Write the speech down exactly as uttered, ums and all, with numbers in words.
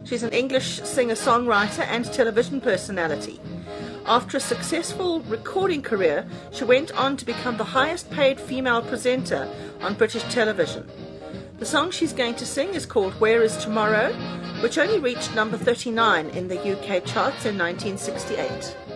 She's an English singer-songwriter and television personality. After a successful recording career, she went on to become the highest paid female presenter on British television. The song she's going to sing is called Where Is Tomorrow, which only reached number thirty-nine in the U K charts in nineteen sixty-eight.